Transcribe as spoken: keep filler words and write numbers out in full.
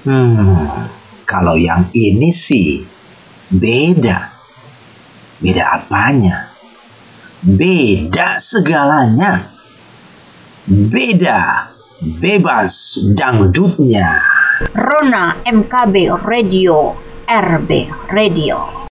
Hmm, kalau yang ini sih beda. Beda apanya? Beda segalanya. Beda bebas dangdutnya. Rona M K B Radio, R B Radio.